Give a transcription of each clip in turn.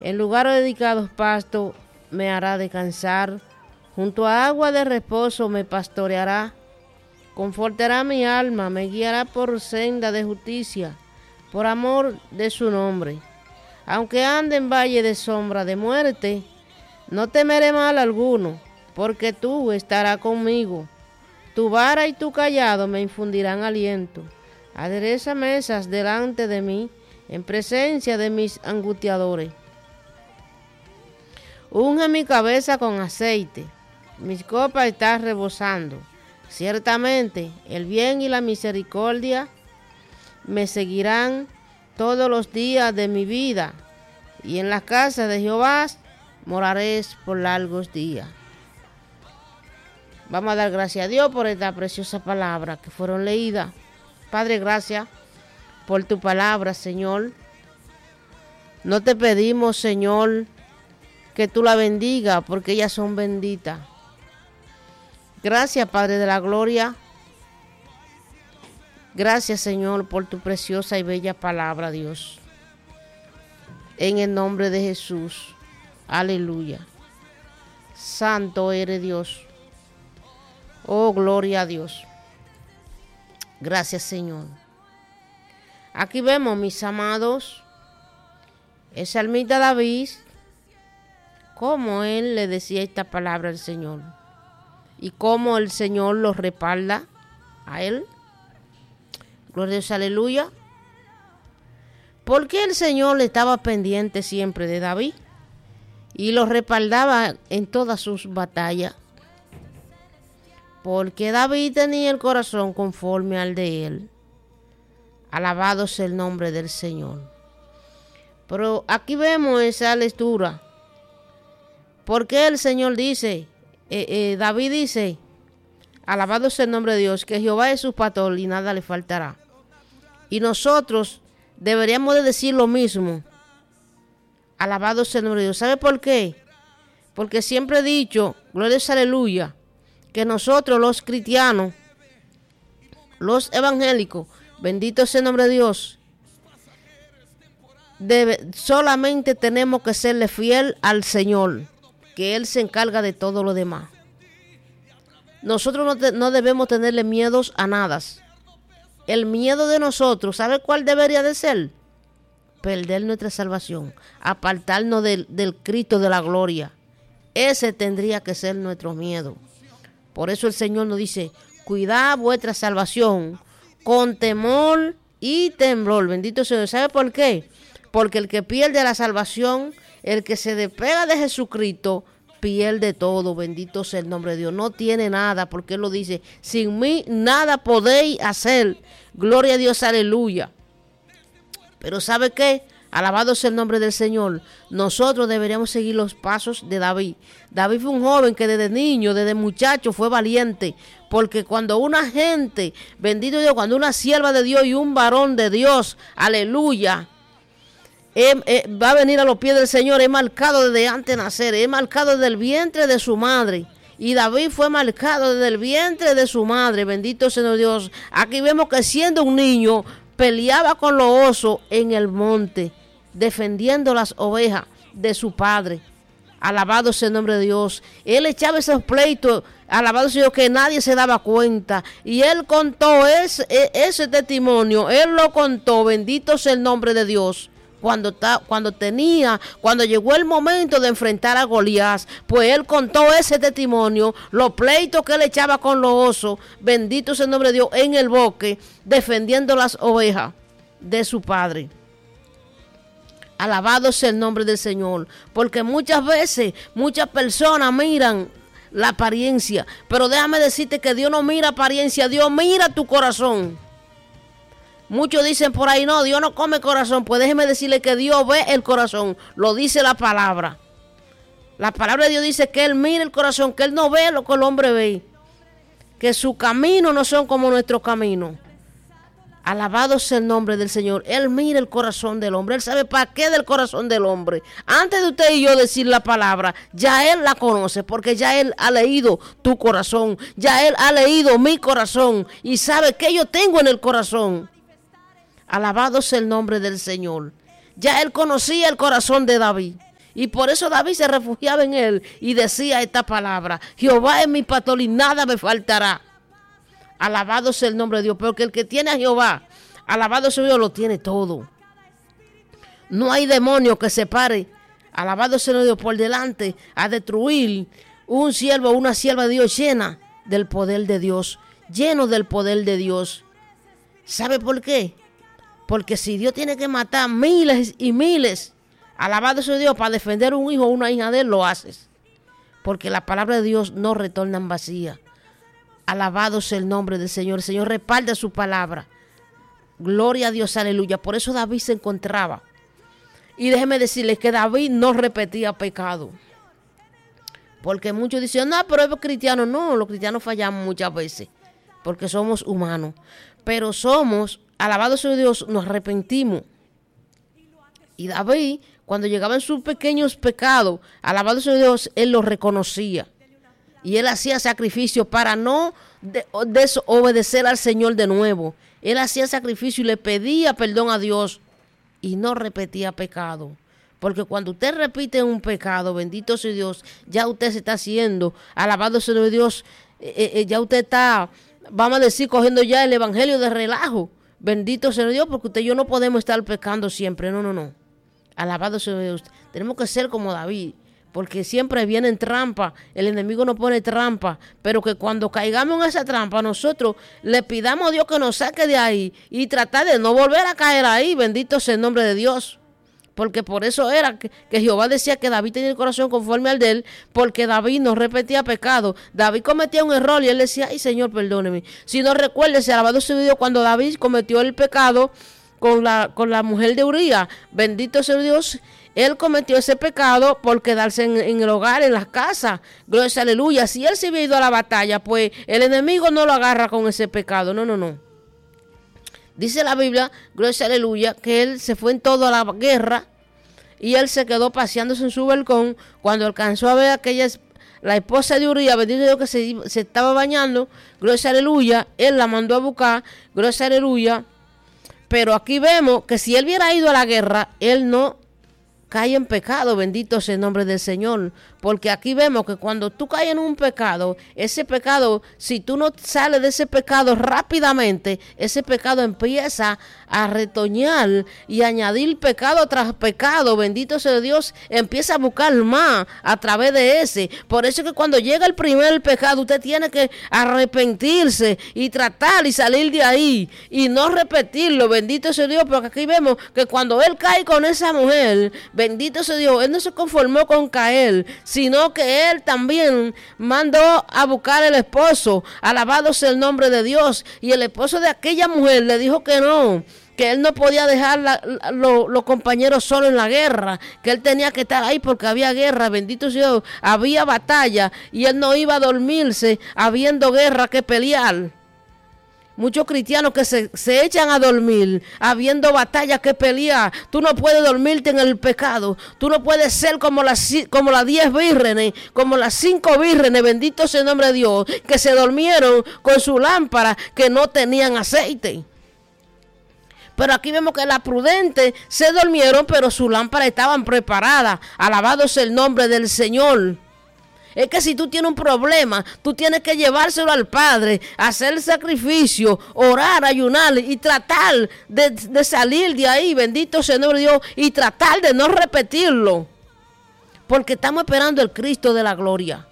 En lugares dedicados pasto me hará descansar, junto a agua de reposo me pastoreará, confortará mi alma, me guiará por senda de justicia, por amor de su nombre. Aunque ande en valle de sombra de muerte, no temeré mal alguno, porque tú estarás conmigo. Tu vara y tu cayado me infundirán aliento. Adereza mesas delante de mí, en presencia de mis angustiadores. Unge mi cabeza con aceite, mis copas están rebosando. Ciertamente el bien y la misericordia me seguirán todos los días de mi vida, y en la casa de Jehová moraré por largos días. Vamos a dar gracias a Dios por esta preciosa palabra que fueron leídas. Padre, gracias por tu palabra, Señor. No te pedimos, Señor, que tú la bendiga, porque ellas son benditas. Gracias, Padre de la gloria. Gracias, Señor, por tu preciosa y bella palabra, Dios. En el nombre de Jesús. Aleluya. Santo eres Dios. Oh, gloria a Dios. Gracias, Señor. Aquí vemos, mis amados, el salmista David, cómo él le decía esta palabra al Señor y cómo el Señor lo respalda a él. Gloria a Dios, aleluya. Porque el Señor estaba pendiente siempre de David y lo respaldaba en todas sus batallas. Porque David tenía el corazón conforme al de él. Alabado sea el nombre del Señor. Pero aquí vemos esa lectura. Porque el Señor dice, David dice, alabado sea el nombre de Dios, que Jehová es su pastor y nada le faltará. Y nosotros deberíamos de decir lo mismo. Alabado sea el nombre de Dios. ¿Sabe por qué? Porque siempre he dicho, gloria a aleluya, que nosotros los cristianos, los evangélicos, bendito sea el nombre de Dios, solamente tenemos que serle fiel al Señor, que Él se encarga de todo lo demás. Nosotros no debemos tenerle miedos a nada. El miedo de nosotros, ¿sabe cuál debería de ser? Perder nuestra salvación, apartarnos del Cristo de la gloria. Ese tendría que ser nuestro miedo. Por eso el Señor nos dice, cuidad vuestra salvación con temor y temblor. Bendito sea Dios. ¿Sabe por qué? Porque el que pierde la salvación, el que se despega de Jesucristo, pierde todo. Bendito sea el nombre de Dios. No tiene nada, porque Él lo dice, sin mí nada podéis hacer. Gloria a Dios, aleluya. Pero ¿sabe qué? Alabado sea el nombre del Señor. Nosotros deberíamos seguir los pasos de David. David fue un joven que desde niño, desde muchacho fue valiente. Porque cuando una gente, bendito Dios, cuando una sierva de Dios y un varón de Dios, aleluya, va a venir a los pies del Señor, es marcado desde antes de nacer, es marcado desde el vientre de su madre. Y David fue marcado desde el vientre de su madre, bendito sea Dios. Aquí vemos que siendo un niño, peleaba con los osos en el monte, defendiendo las ovejas de su padre. Alabado sea el nombre de Dios. Él echaba esos pleitos, alabado sea Dios, que nadie se daba cuenta. Y él contó ese testimonio, él lo contó, bendito sea el nombre de Dios. Cuando llegó el momento de enfrentar a Goliat, pues él contó ese testimonio, los pleitos que él echaba con los osos, bendito sea el nombre de Dios, en el bosque, defendiendo las ovejas de su padre. Alabado sea el nombre del Señor, porque muchas veces, muchas personas miran la apariencia, pero déjame decirte que Dios no mira apariencia, Dios mira tu corazón. Muchos dicen por ahí, no, Dios no come corazón. Pues déjeme decirle que Dios ve el corazón. Lo dice la palabra. La palabra de Dios dice que Él mira el corazón, que Él no ve lo que el hombre ve. Que sus caminos no son como nuestros caminos. Alabado sea el nombre del Señor. Él mira el corazón del hombre. Él sabe para qué del corazón del hombre. Antes de usted y yo decir la palabra, ya Él la conoce, porque ya Él ha leído tu corazón. Ya Él ha leído mi corazón y sabe qué yo tengo en el corazón. Alabado sea el nombre del Señor. Ya él conocía el corazón de David. Y por eso David se refugiaba en él y decía esta palabra: Jehová es mi pastor y nada me faltará. Alabado sea el nombre de Dios, porque el que tiene a Jehová, alabado sea Dios, lo tiene todo. No hay demonio que se pare, alabado sea Dios, por delante a destruir un siervo o una sierva de Dios llena del poder de Dios, lleno del poder de Dios. ¿Sabe por qué? Porque si Dios tiene que matar miles y miles, alabado sea Dios, para defender un hijo o una hija de él, lo haces. Porque la palabra de Dios no retorna en vacía. Alabado sea el nombre del Señor. El Señor respalda su palabra. Gloria a Dios, aleluya. Por eso David se encontraba. Y déjeme decirles que David no repetía pecado. Porque muchos dicen, no, pero es cristiano. No, los cristianos fallamos muchas veces. Porque somos humanos. Pero somos, alabado sea Dios, nos arrepentimos. Y David, cuando llegaban sus pequeños pecados, alabado sea Dios, él los reconocía. Y él hacía sacrificio para no desobedecer al Señor de nuevo. Él hacía sacrificio y le pedía perdón a Dios. Y no repetía pecado. Porque cuando usted repite un pecado, bendito sea Dios, ya usted se está haciendo, alabado sea Dios, ya usted está, vamos a decir, cogiendo ya el evangelio de relajo. Bendito sea Dios, porque usted y yo no podemos estar pecando siempre. No. Alabado sea Dios. Tenemos que ser como David. Porque siempre viene en trampa, el enemigo nos pone trampa, pero que cuando caigamos en esa trampa, nosotros le pidamos a Dios que nos saque de ahí y tratar de no volver a caer ahí, bendito sea el nombre de Dios. Porque por eso era que Jehová decía que David tenía el corazón conforme al de él, porque David no repetía pecado. David cometía un error y él decía, ay Señor, perdóneme. Si no recuérdese, alabado sea Dios, cuando David cometió el pecado con la mujer de Uría, bendito sea Dios. Él cometió ese pecado por quedarse en el hogar, en las casas. Gloria, aleluya. Si él se había ido a la batalla, pues el enemigo no lo agarra con ese pecado. No. Dice la Biblia, gloria, aleluya, que él se fue en todo a la guerra y él se quedó paseándose en su balcón cuando alcanzó a ver la esposa de Uría, bendito Dios, que se estaba bañando. Gloria, aleluya. Él la mandó a buscar. Gloria, aleluya. Pero aquí vemos que si él hubiera ido a la guerra, él no cae en pecado, bendito sea el nombre del Señor, porque aquí vemos que cuando tú caes en un pecado, ese pecado, si tú no sales de ese pecado rápidamente, ese pecado empieza a retoñar y añadir pecado tras pecado, bendito sea Dios, empieza a buscar más a través de ese. Por eso que cuando llega el primer pecado, usted tiene que arrepentirse y tratar y salir de ahí y no repetirlo, bendito sea Dios, porque aquí vemos que cuando él cae con esa mujer, bendito sea Dios, él no se conformó con caer, sino que él también mandó a buscar el esposo, alabado sea el nombre de Dios, y el esposo de aquella mujer le dijo que no, que él no podía dejar los compañeros solos en la guerra, que él tenía que estar ahí porque había guerra, bendito sea Dios, había batalla, y él no iba a dormirse habiendo guerra que pelear. Muchos cristianos que se echan a dormir habiendo batallas que pelear. Tú no puedes dormirte en el pecado. Tú no puedes ser como las 10 vírgenes, como las 5 vírgenes, bendito sea el nombre de Dios, que se durmieron con su lámpara que no tenían aceite. Pero aquí vemos que las prudentes se durmieron, pero sus lámparas estaban preparadas. Alabado sea el nombre del Señor. Es que si tú tienes un problema, tú tienes que llevárselo al Padre, hacer el sacrificio, orar, ayunar y tratar de salir de ahí, bendito sea el nombre de Dios, y tratar de no repetirlo. Porque estamos esperando el Cristo de la gloria.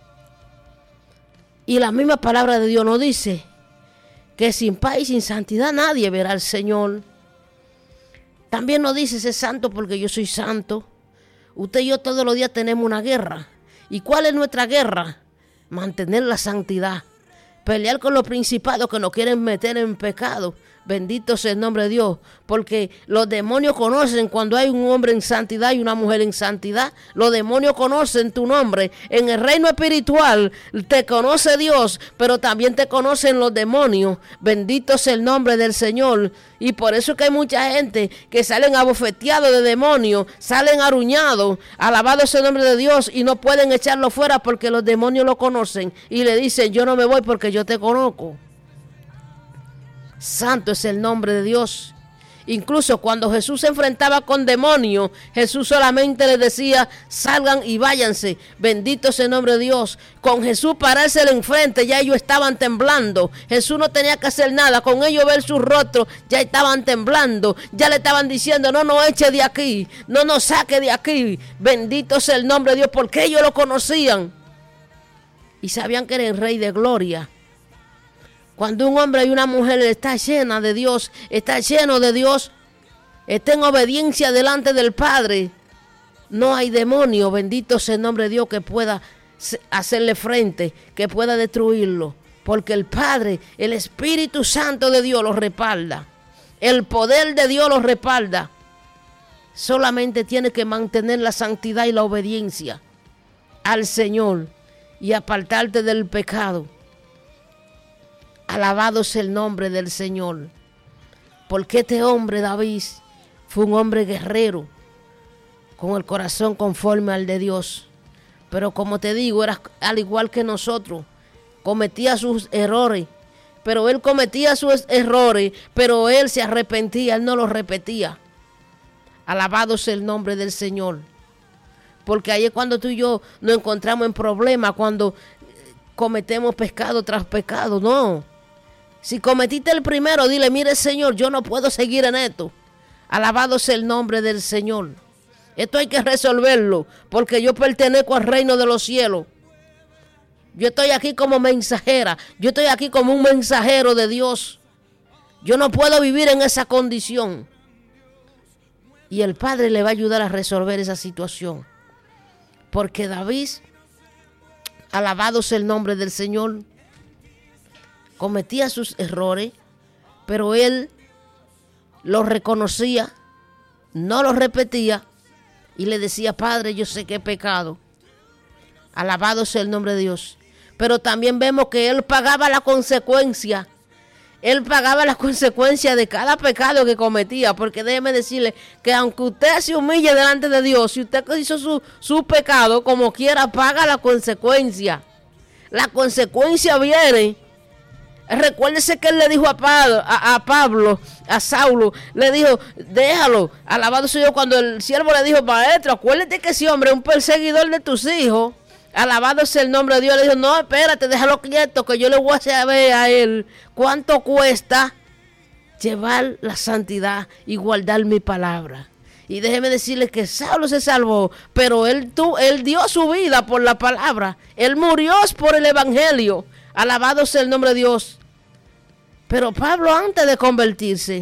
Y la misma palabra de Dios nos dice que sin paz y sin santidad nadie verá al Señor. También nos dice, sé santo porque yo soy santo. Usted y yo todos los días tenemos una guerra. ¿Y cuál es nuestra guerra? Mantener la santidad. Pelear con los principados que nos quieren meter en pecado. Bendito sea el nombre de Dios. Porque los demonios conocen cuando hay un hombre en santidad y una mujer en santidad. Los demonios conocen tu nombre. En el reino espiritual te conoce Dios, pero también te conocen los demonios. Bendito sea el nombre del Señor. Y por eso que hay mucha gente que salen abofeteados de demonios, salen aruñados, alabado sea el nombre de Dios, y no pueden echarlo fuera porque los demonios lo conocen y le dicen, yo no me voy porque yo te conozco. Santo es el nombre de Dios. Incluso cuando Jesús se enfrentaba con demonios, Jesús solamente les decía, salgan y váyanse, bendito sea el nombre de Dios. Con Jesús pararse enfrente, ya ellos estaban temblando. Jesús no tenía que hacer nada, con ellos ver sus rostros, ya estaban temblando. Ya le estaban diciendo, no nos eche de aquí, no nos saque de aquí, bendito sea el nombre de Dios, porque ellos lo conocían. Y sabían que era el Rey de Gloria. Cuando un hombre y una mujer está llena de Dios, está lleno de Dios, está en obediencia delante del Padre, no hay demonio, bendito sea el nombre de Dios, que pueda hacerle frente, que pueda destruirlo. Porque el Padre, el Espíritu Santo de Dios los respalda. El poder de Dios los respalda. Solamente tiene que mantener la santidad y la obediencia al Señor y apartarte del pecado. Alabado sea el nombre del Señor. Porque este hombre, David, fue un hombre guerrero, con el corazón conforme al de Dios. Pero como te digo, era al igual que nosotros. Cometía sus errores. Pero él cometía sus errores, pero él se arrepentía, él no los repetía. Alabado sea el nombre del Señor. Porque ahí es cuando tú y yo nos encontramos en problemas, cuando cometemos pecado tras pecado. No. Si cometiste el primero, dile, mire Señor, yo no puedo seguir en esto. Alabado sea el nombre del Señor. Esto hay que resolverlo, porque yo pertenezco al reino de los cielos. Yo estoy aquí como mensajera, yo estoy aquí como un mensajero de Dios. Yo no puedo vivir en esa condición. Y el Padre le va a ayudar a resolver esa situación. Porque David, alabado sea el nombre del Señor, cometía sus errores, pero él los reconocía, no los repetía y le decía, Padre, yo sé que he pecado. Alabado sea el nombre de Dios. Pero también vemos que él pagaba la consecuencia. Él pagaba las consecuencias de cada pecado que cometía, porque déjeme decirle que aunque usted se humille delante de Dios, si usted hizo su pecado, como quiera, paga la consecuencia. La consecuencia viene. Recuérdese que él le dijo a Pablo, a Saulo, le dijo, déjalo, alabado sea Dios, cuando el siervo le dijo, maestro, acuérdate que ese hombre es un perseguidor de tus hijos. Alabado sea el nombre de Dios. Le dijo, no, espérate, déjalo quieto, que yo le voy a saber a él cuánto cuesta llevar la santidad y guardar mi palabra. Y déjeme decirle que Saulo se salvó, pero él dio su vida por la palabra. Él murió por el evangelio. Alabado sea el nombre de Dios. Pero Pablo, antes de convertirse,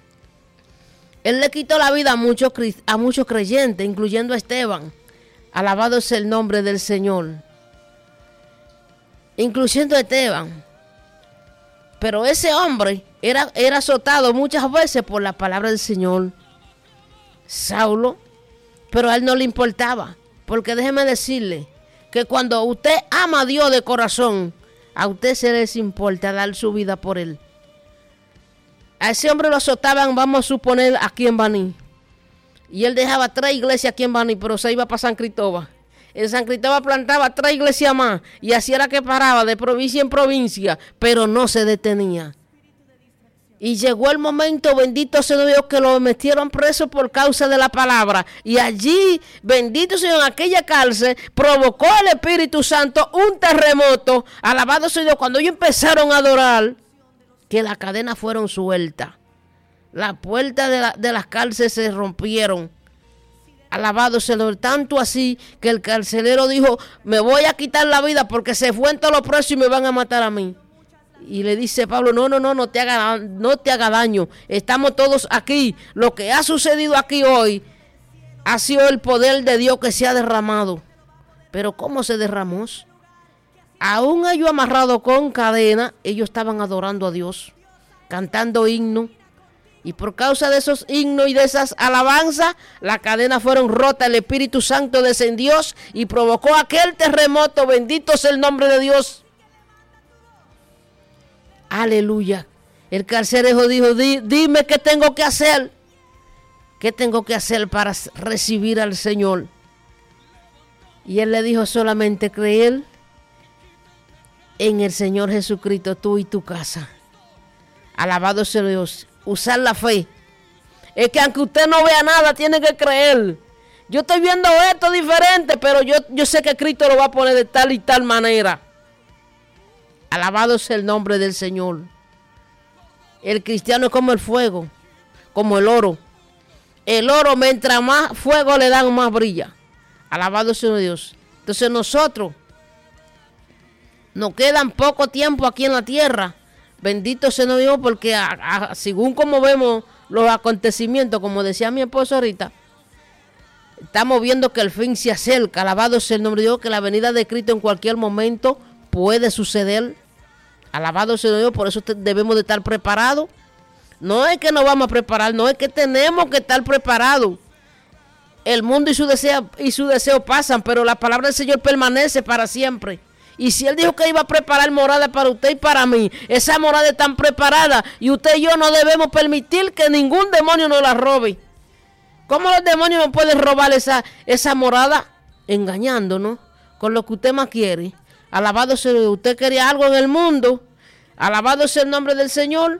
él le quitó la vida a muchos creyentes, incluyendo a Esteban. Alabado sea el nombre del Señor. Incluyendo a Esteban. Pero ese hombre era azotado muchas veces por la palabra del Señor. Saulo. Pero a él no le importaba. Porque déjeme decirle que cuando usted ama a Dios de corazón, a usted se les importa dar su vida por él. A ese hombre lo azotaban, vamos a suponer, aquí en Baní. Y él dejaba 3 iglesias aquí en Baní, pero se iba para San Cristóbal. En San Cristóbal plantaba 3 iglesias más. Y así era que paraba de provincia en provincia, pero no se detenía. Y llegó el momento, bendito sea Dios, que lo metieron preso por causa de la palabra. Y allí, bendito sea, en aquella cárcel, provocó el Espíritu Santo un terremoto. Alabado sea Dios, cuando ellos empezaron a adorar, que las cadenas fueron sueltas. Las puertas de las cárceles se rompieron. Alabado sea Dios, tanto así que el carcelero dijo, me voy a quitar la vida porque se fueron todos los presos y me van a matar a mí. Y le dice Pablo, no te haga daño. Estamos todos aquí. Lo que ha sucedido aquí hoy ha sido el poder de Dios que se ha derramado. Pero ¿cómo se derramó? Aún ellos amarrados con cadena, ellos estaban adorando a Dios, cantando himnos. Y por causa de esos himnos y de esas alabanzas, las cadenas fueron rotas, el Espíritu Santo descendió y provocó aquel terremoto. Bendito sea el nombre de Dios. Aleluya. El carcelero dijo, dime qué tengo que hacer. ¿Qué tengo que hacer para recibir al Señor? Y él le dijo, solamente creer en el Señor Jesucristo, tú y tu casa. Alabado sea Dios. Usar la fe. Es que aunque usted no vea nada, tiene que creer. Yo estoy viendo esto diferente, pero yo sé que Cristo lo va a poner de tal y tal manera. Alabado sea el nombre del Señor. El cristiano es como el fuego, como el oro. El oro, mientras más fuego le dan, más brilla. Alabado sea Dios. Entonces nosotros, nos quedan poco tiempo aquí en la tierra. Bendito sea Dios, porque según como vemos los acontecimientos, como decía mi esposo ahorita, estamos viendo que el fin se acerca. Alabado sea el nombre de Dios, que la venida de Cristo en cualquier momento puede suceder. Alabado sea Dios, por eso debemos de estar preparados. No es que nos vamos a preparar, no es que tenemos que estar preparados. El mundo y su deseo pasan, pero la palabra del Señor permanece para siempre. Y si Él dijo que iba a preparar morada para usted y para mí, esa morada está preparada y usted y yo no debemos permitir que ningún demonio nos la robe. ¿Cómo los demonios nos pueden robar esa morada? Engañándonos con lo que usted más quiere. Alabado sea Dios. Usted quería algo en el mundo. Alabado sea el nombre del Señor.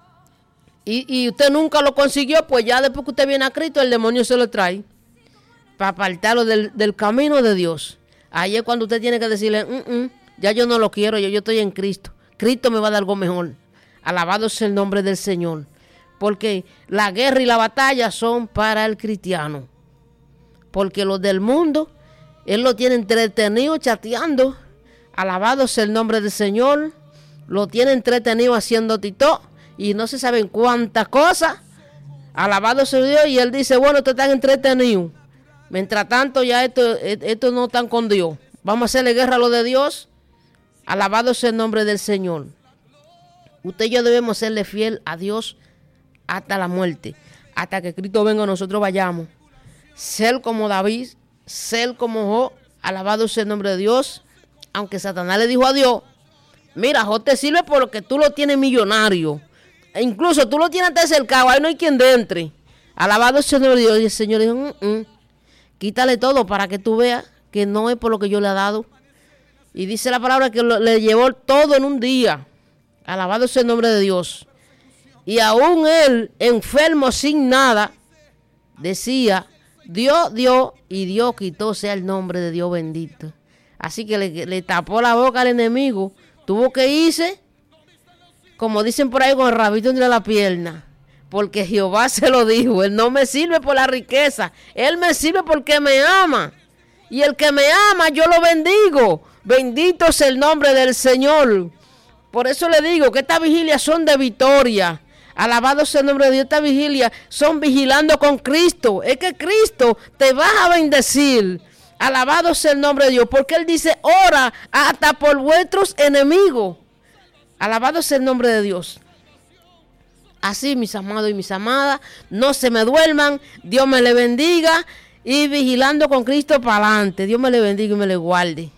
Y usted nunca lo consiguió, pues ya después que usted viene a Cristo, el demonio se lo trae para apartarlo del camino de Dios. Ahí es cuando usted tiene que decirle, ya yo no lo quiero, yo estoy en Cristo. Cristo me va a dar algo mejor. Alabado sea el nombre del Señor. Porque la guerra y la batalla son para el cristiano. Porque los del mundo, Él lo tiene entretenido chateando. Alabado sea el nombre del Señor. Lo tiene entretenido haciendo tito. Y no se saben cuántas cosas. Alabado sea Dios. Y Él dice, bueno, ustedes están entretenidos. Mientras tanto, ya esto no están con Dios. Vamos a hacerle guerra a lo de Dios. Alabado sea el nombre del Señor. Usted y yo debemos serle fiel a Dios hasta la muerte. Hasta que Cristo venga, nosotros vayamos. Ser como David, ser como Job. Alabado sea el nombre de Dios. Aunque Satanás le dijo a Dios, mira, Job te sirve porque tú lo tienes millonario. E incluso tú lo tienes hasta cercado, ahí no hay quien entre. Alabado sea el nombre de Dios. Y el Señor dijo, quítale todo para que tú veas que no es por lo que yo le he dado. Y dice la palabra que le llevó todo en un día. Alabado sea el nombre de Dios. Y aún él, enfermo sin nada, decía, Dios dio y Dios quitó, sea el nombre de Dios bendito. Así que le tapó la boca al enemigo. Tuvo que irse, como dicen por ahí, con el rabito entre la pierna. Porque Jehová se lo dijo, Él no me sirve por la riqueza, Él me sirve porque me ama. Y el que me ama, yo lo bendigo. Bendito sea el nombre del Señor. Por eso le digo que estas vigilias son de victoria. Alabado sea el nombre de Dios. Estas vigilias son vigilando con Cristo. Es que Cristo te va a bendecir. Alabado sea el nombre de Dios. Porque Él dice, ora hasta por vuestros enemigos. Alabado sea el nombre de Dios. Así, mis amados y mis amadas, no se me duerman, Dios me le bendiga y vigilando con Cristo para adelante. Dios me le bendiga y me le guarde.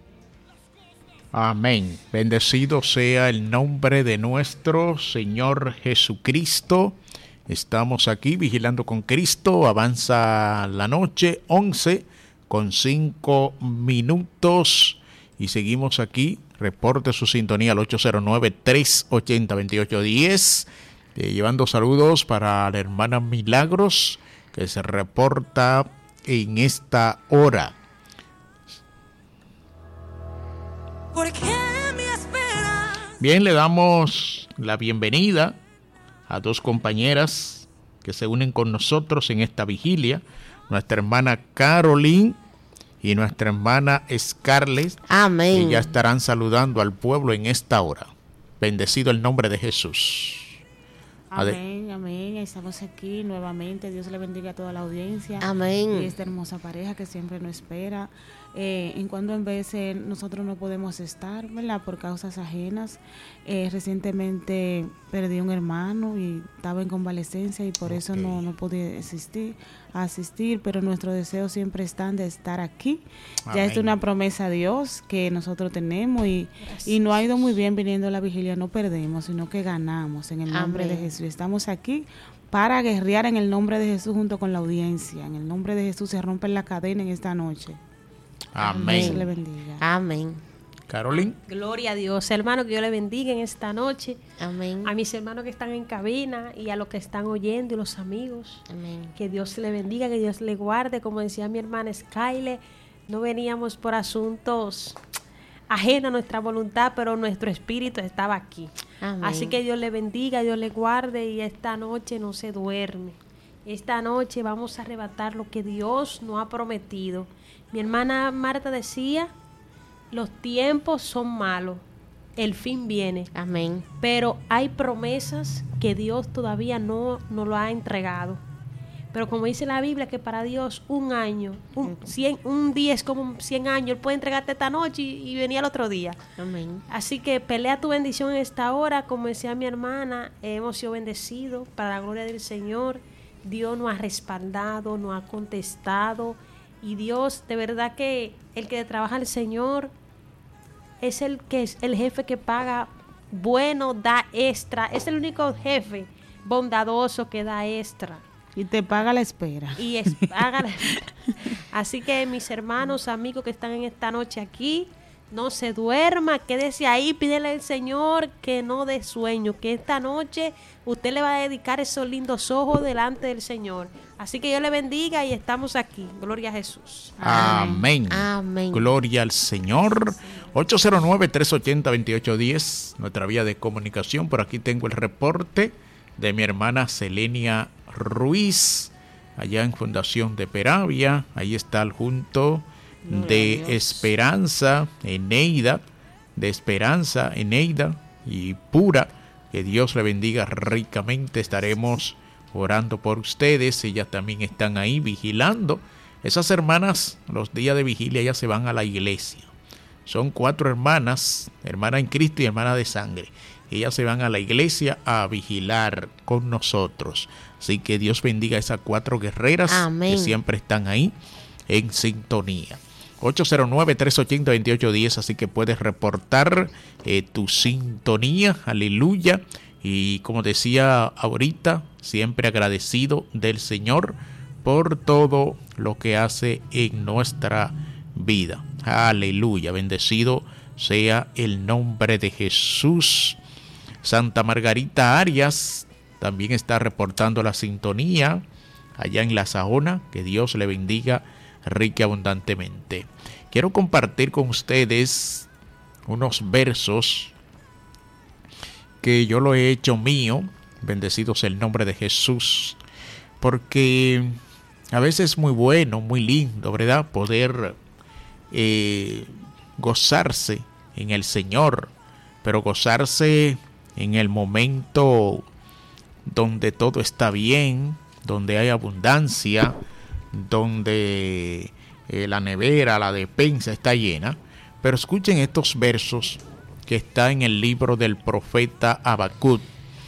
Amén. Bendecido sea el nombre de nuestro Señor Jesucristo. Estamos aquí vigilando con Cristo. Avanza la noche, 11:05 y seguimos aquí. Reporte su sintonía al 809-380-2810. Llevando saludos para la hermana Milagros, que se reporta en esta hora. Bien, le damos la bienvenida a dos compañeras que se unen con nosotros en esta vigilia. Nuestra hermana Caroline y nuestra hermana Scarlett. Amén. Que ya estarán saludando al pueblo en esta hora. Bendecido el nombre de Jesús. Amén, amén. Estamos aquí nuevamente. Dios le bendiga a toda la audiencia. Amén. Y esta hermosa pareja que siempre nos espera. En cuando en veces nosotros no podemos estar, ¿verdad? Por causas ajenas. Recientemente perdí un hermano y estaba en convalecencia y por eso no pude asistir, pero nuestros deseos siempre están de estar aquí. Amén. Ya es una promesa de Dios que nosotros tenemos y no ha ido muy bien viniendo a la vigilia. No perdemos, sino que ganamos en el nombre de Jesús. Estamos aquí para guerrear en el nombre de Jesús junto con la audiencia. En el nombre de Jesús se rompe la cadena en esta noche. Amén. Dios le bendiga. Amén. Carolyn. Gloria a Dios, hermano, que Dios le bendiga en esta noche. Amén. A mis hermanos que están en cabina y a los que están oyendo y los amigos. Amén. Que Dios le bendiga, que Dios le guarde. Como decía mi hermana Skyle, no veníamos por asuntos ajenos a nuestra voluntad, pero nuestro espíritu estaba aquí. Amén. Así que Dios le bendiga, Dios le guarde y esta noche no se duerme. Esta noche vamos a arrebatar lo que Dios nos ha prometido. Mi hermana Marta decía, los tiempos son malos, el fin viene. Amén. Pero hay promesas que Dios todavía no nos lo ha entregado. Pero como dice la Biblia, que para Dios un año, un día es como 100 años. Él puede entregarte esta noche y venir al otro día. Amén. Así que pelea tu bendición en esta hora. Como decía mi hermana, hemos sido bendecidos para la gloria del Señor. Dios nos ha respaldado, nos ha contestado. Y Dios, de verdad que el que trabaja al Señor es el jefe que paga bueno, da extra. Es el único jefe bondadoso que da extra. Y te paga la espera. Así que mis hermanos, amigos que están en esta noche aquí, no se duerma, quédese ahí, pídele al Señor que no dé sueño, que esta noche usted le va a dedicar esos lindos ojos delante del Señor. Así que Dios le bendiga y estamos aquí. Gloria a Jesús. Amén. Amén. Gloria al Señor. 809-380-2810, nuestra vía de comunicación. Por aquí tengo el reporte de mi hermana Selenia Ruiz, allá en Fundación de Peravia. Ahí está el junto de Esperanza, Eneida, y Pura. Que Dios le bendiga ricamente. Estaremos orando por ustedes. Ellas también están ahí vigilando. Esas hermanas, los días de vigilia, ellas se van a la iglesia. Son 4 hermanas, hermana en Cristo y hermana de sangre. Ellas se van a la iglesia a vigilar con nosotros. Así que Dios bendiga a esas 4 guerreras. Amén. Que siempre están ahí en sintonía. 809-380-2810, así que puedes reportar tu sintonía, aleluya. Y como decía ahorita, siempre agradecido del Señor por todo lo que hace en nuestra vida. Aleluya, bendecido sea el nombre de Jesús. Santa Margarita Arias también está reportando la sintonía allá en La Sajona. Que Dios le bendiga rica y abundantemente. Quiero compartir con ustedes unos versos que yo lo he hecho mío, bendecido sea el nombre de Jesús, porque a veces es muy bueno, muy lindo, ¿verdad? Poder gozarse en el Señor, pero gozarse en el momento donde todo está bien, donde hay abundancia, donde la nevera, la despensa está llena. Pero escuchen estos versos que está en el libro del profeta Habacuc.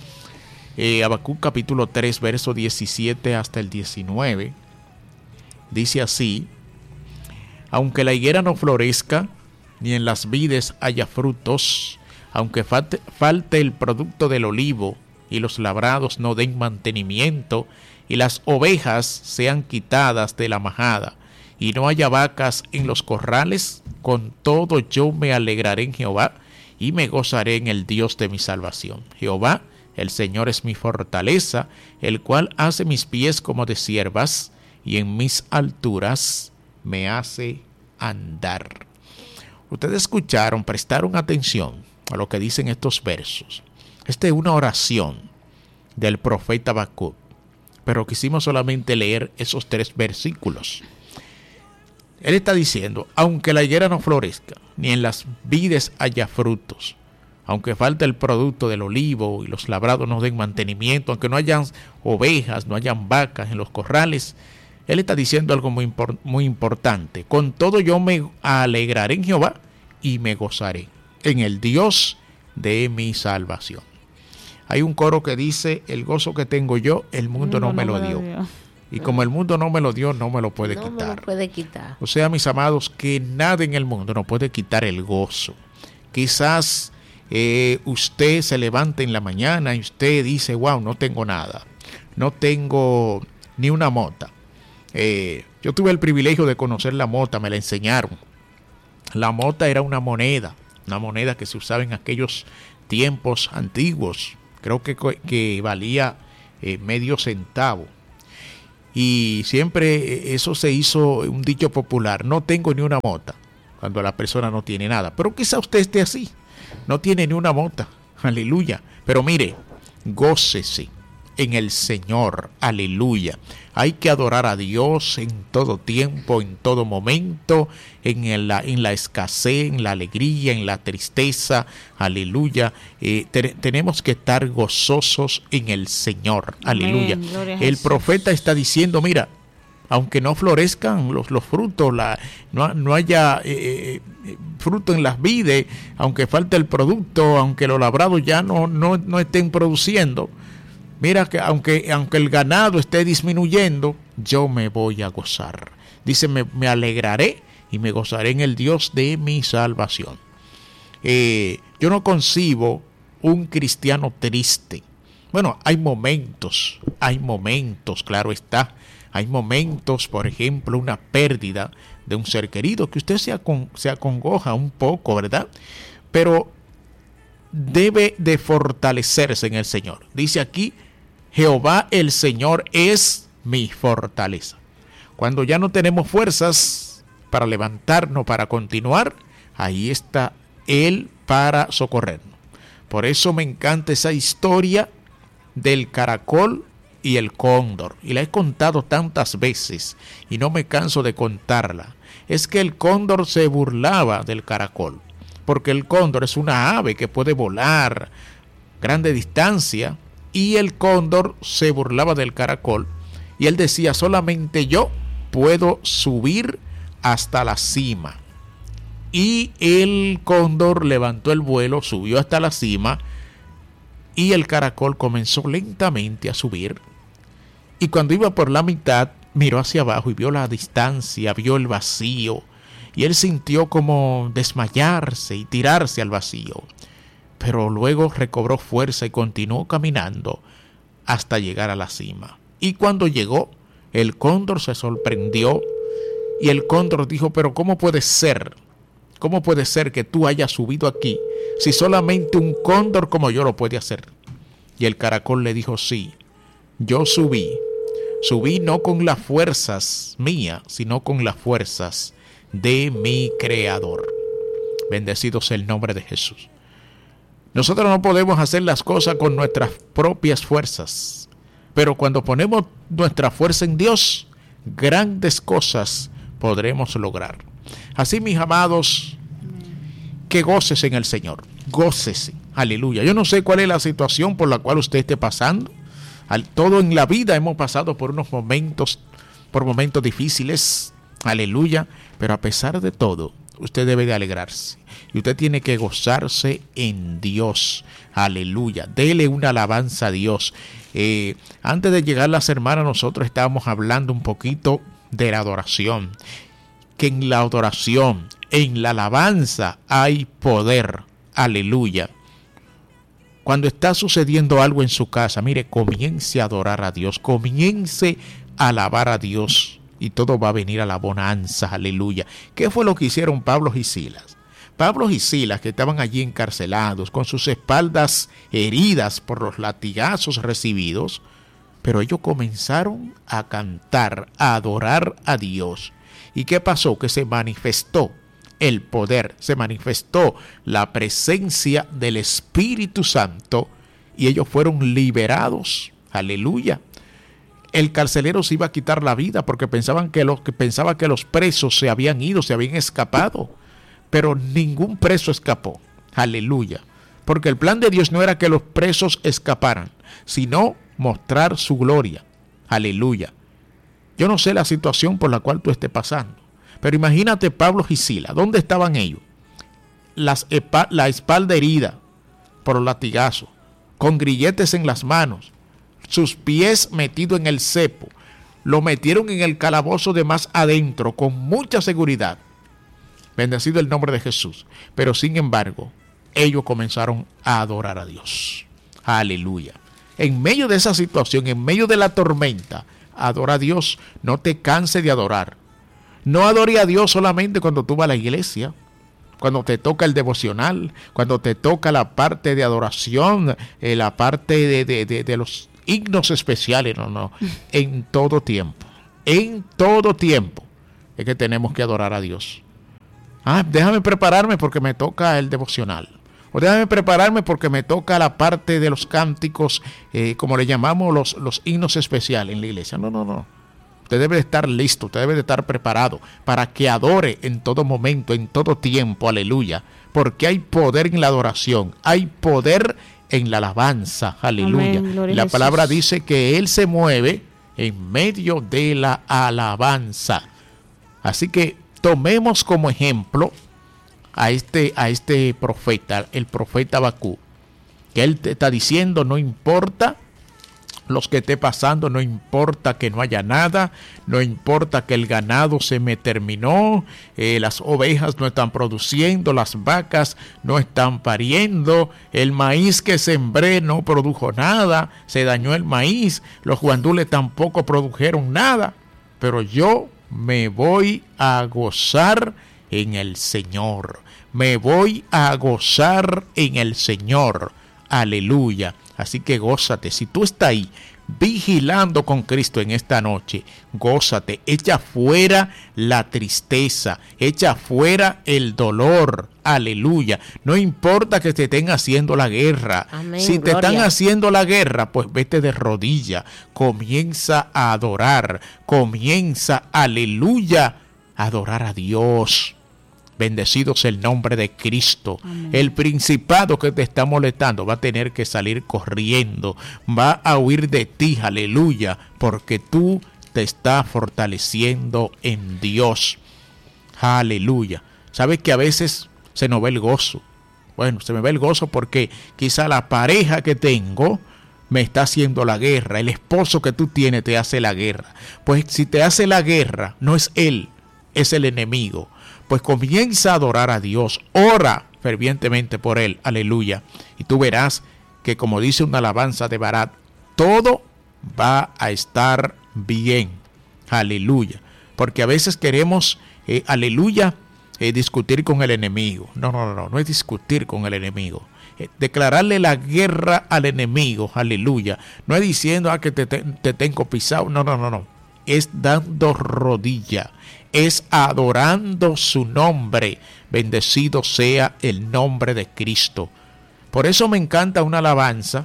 Habacuc capítulo 3, verso 17 hasta el 19. Dice así: aunque la higuera no florezca, ni en las vides haya frutos, aunque falte el producto del olivo, y los labrados no den mantenimiento, y las ovejas sean quitadas de la majada, y no haya vacas en los corrales, con todo yo me alegraré en Jehová, y me gozaré en el Dios de mi salvación. Jehová, el Señor, es mi fortaleza, el cual hace mis pies como de ciervas, y en mis alturas me hace andar. Ustedes escucharon, prestaron atención a lo que dicen estos versos. Esta es una oración del profeta Habacuc, pero quisimos solamente leer esos 3 versículos. Él está diciendo: aunque la higuera no florezca, ni en las vides haya frutos, aunque falte el producto del olivo y los labrados no den mantenimiento, aunque no hayan ovejas, no hayan vacas en los corrales, él está diciendo algo muy importante. Con todo yo me alegraré en Jehová y me gozaré en el Dios de mi salvación. Hay un coro que dice: el gozo que tengo yo, el mundo no me lo dio. Y como el mundo no me lo dio, no me lo puede quitar. Me lo puede quitar. O sea, mis amados, que nada en el mundo nos puede quitar el gozo. Quizás usted se levante en la mañana y usted dice: wow, no tengo nada. No tengo ni una mota. Yo tuve el privilegio de conocer la mota, me la enseñaron. La mota era una moneda una moneda que se usaba en aquellos tiempos antiguos, creo que valía medio centavo. Y siempre eso se hizo un dicho popular: no tengo ni una mota, cuando la persona no tiene nada. Pero quizá usted esté así, no tiene ni una mota, aleluya. Pero mire, gócese en el Señor, aleluya. Hay que adorar a Dios en todo tiempo, en todo momento, en la escasez, en la alegría, en la tristeza, aleluya. Tenemos que estar gozosos en el Señor, aleluya. Amén, el profeta está diciendo, mira, aunque no florezcan los frutos, no haya fruto en las vides, aunque falte el producto, aunque los labrados ya no estén produciendo, mira que aunque el ganado esté disminuyendo, yo me voy a gozar. Dice, me alegraré y me gozaré en el Dios de mi salvación. Yo no concibo un cristiano triste. Bueno, hay momentos, claro está. Hay momentos, por ejemplo, una pérdida de un ser querido, que usted se acongoja un poco, ¿verdad? Pero debe de fortalecerse en el Señor. Dice aquí, Jehová el Señor es mi fortaleza. Cuando ya no tenemos fuerzas para levantarnos, para continuar, ahí está Él para socorrernos. Por eso me encanta esa historia del caracol y el cóndor, y la he contado tantas veces y no me canso de contarla. Es que el cóndor se burlaba del caracol, porque el cóndor es una ave que puede volar grande distancia, y el cóndor se burlaba del caracol, y él decía, solamente yo puedo subir hasta la cima. Y el cóndor levantó el vuelo, subió hasta la cima, y el caracol comenzó lentamente a subir. Y cuando iba por la mitad, miró hacia abajo y vio la distancia, vio el vacío, y él sintió como desmayarse y tirarse al vacío. Pero luego recobró fuerza y continuó caminando hasta llegar a la cima. Y cuando llegó, el cóndor se sorprendió, y el cóndor dijo, pero ¿cómo puede ser? ¿Cómo puede ser que tú hayas subido aquí si solamente un cóndor como yo lo puede hacer? Y el caracol le dijo, sí, yo subí no con las fuerzas mías, sino con las fuerzas de mi Creador. Bendecido sea el nombre de Jesús. Nosotros no podemos hacer las cosas con nuestras propias fuerzas, pero cuando ponemos nuestra fuerza en Dios, grandes cosas podremos lograr. Así, mis amados, que goces en el Señor, gócese, aleluya. Yo no sé cuál es la situación por la cual usted esté pasando. Todo en la vida hemos pasado por momentos difíciles, aleluya, pero a pesar de todo, usted debe de alegrarse y usted tiene que gozarse en Dios, aleluya. Dele una alabanza a Dios. Antes de llegar las hermanas, nosotros estábamos hablando un poquito de la adoración, que en la adoración, en la alabanza hay poder, aleluya. Cuando está sucediendo algo en su casa, mire, comience a adorar a Dios, comience a alabar a Dios y todo va a venir a la bonanza, aleluya. ¿Qué fue lo que hicieron Pablo y Silas? Pablo y Silas, que estaban allí encarcelados, con sus espaldas heridas por los latigazos recibidos, pero ellos comenzaron a cantar, a adorar a Dios. ¿Y qué pasó? Que se manifestó el poder, se manifestó la presencia del Espíritu Santo y ellos fueron liberados, aleluya. El carcelero se iba a quitar la vida porque pensaba que los presos se habían ido, se habían escapado, pero ningún preso escapó, aleluya, porque el plan de Dios no era que los presos escaparan, sino mostrar su gloria, aleluya. Yo no sé la situación por la cual tú estés pasando, pero imagínate Pablo y Silas, ¿dónde estaban ellos? La espalda herida por los latigazos, con grilletes en las manos, sus pies metidos en el cepo, lo metieron en el calabozo de más adentro con mucha seguridad. Bendecido el nombre de Jesús. Pero sin embargo, ellos comenzaron a adorar a Dios. Aleluya. En medio de esa situación, en medio de la tormenta, adora a Dios. No te canses de adorar. No adore a Dios solamente cuando tú vas a la iglesia. cuando te toca el devocional, cuando te toca la parte de adoración, la parte de los himnos especiales, no, en todo tiempo es que tenemos que adorar a Dios. Déjame prepararme porque me toca el devocional, o déjame prepararme porque me toca la parte de los cánticos, como le llamamos los himnos especiales en la iglesia. No. Usted debe de estar listo, usted debe de estar preparado para que adore en todo momento, en todo tiempo, aleluya, porque hay poder en la adoración, hay poder en la alabanza, aleluya. Amén, la palabra dice que Él se mueve en medio de la alabanza. Así que tomemos como ejemplo a este profeta, el profeta Habacuc, que él te está diciendo, no importa los que esté pasando, no importa que no haya nada, no importa que el ganado se me terminó, las ovejas no están produciendo, las vacas no están pariendo, el maíz que sembré no produjo nada, se dañó el maíz, los guandules tampoco produjeron nada, pero yo me voy a gozar en el Señor, me voy a gozar en el Señor, aleluya. Así que gózate, si tú estás ahí vigilando con Cristo en esta noche, gózate, echa fuera la tristeza, echa fuera el dolor, aleluya. No importa que te estén haciendo la guerra. Amén, si te gloria. están haciendo la guerra, pues vete de rodilla, comienza a adorar, comienza, aleluya, a adorar a Dios. Bendecido sea el nombre de Cristo. Amén. El principado que te está molestando va a tener que salir corriendo, va a huir de ti, aleluya, porque tú te estás fortaleciendo en Dios, aleluya. ¿Sabes que a veces se nos ve el gozo? Bueno, se me ve el gozo porque quizá la pareja que tengo me está haciendo la guerra, el esposo que tú tienes te hace la guerra. Pues si te hace la guerra, no es él, es el enemigo. Pues comienza a adorar a Dios, ora fervientemente por Él, aleluya. Y tú verás que, como dice una alabanza de Barat, todo va a estar bien, aleluya. Porque a veces queremos, aleluya, discutir con el enemigo. No es discutir con el enemigo. Declararle la guerra al enemigo, aleluya. No es diciendo que te tengo pisado, no. Es dando rodilla, es adorando su nombre. Bendecido sea el nombre de Cristo. Por eso me encanta una alabanza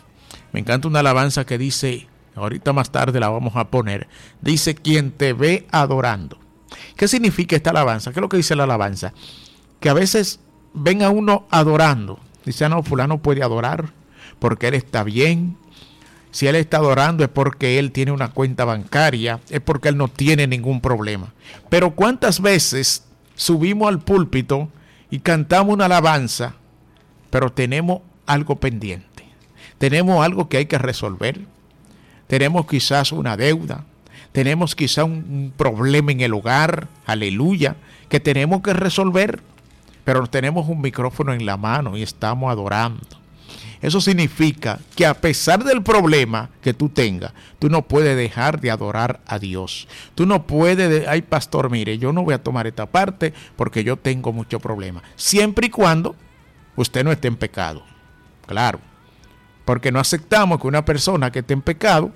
que dice, ahorita más tarde la vamos a poner, dice, quien te ve adorando. ¿Qué significa esta alabanza? ¿Qué es lo que dice la alabanza? Que a veces ven a uno adorando, dice, no, fulano puede adorar porque él está bien. Si él está adorando es porque él tiene una cuenta bancaria, es porque él no tiene ningún problema. Pero ¿cuántas veces subimos al púlpito y cantamos una alabanza, pero tenemos algo pendiente? Tenemos algo que hay que resolver. Tenemos quizás una deuda. Tenemos quizás un problema en el hogar, aleluya, que tenemos que resolver. Pero tenemos un micrófono en la mano y estamos adorando. Eso significa que a pesar del problema que tú tengas, tú no puedes dejar de adorar a Dios. Tú no puedes, ay pastor, mire, yo no voy a tomar esta parte porque yo tengo mucho problema. Siempre y cuando usted no esté en pecado. Claro, porque no aceptamos que una persona que esté en pecado